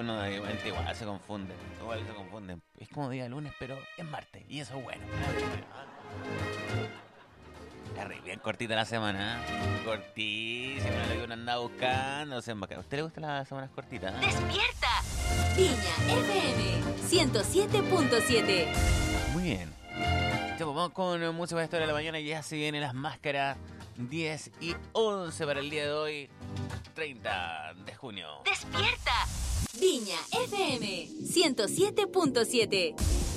uno igual se confunde. Igual se confunden. Es como día lunes, pero es martes. Y eso es bueno. Es bien cortita la semana, ¿eh? Cortísima, lo que uno anda buscando. ¿A usted le gustan las semanas cortitas? ¡Despierta! Viña FM 107.7. Muy bien. Ya, pues, vamos con música de historia de la mañana. Ya se vienen las máscaras 10 y 11 para el día de hoy, 30 de junio. ¡Despierta! Viña FM 107.7.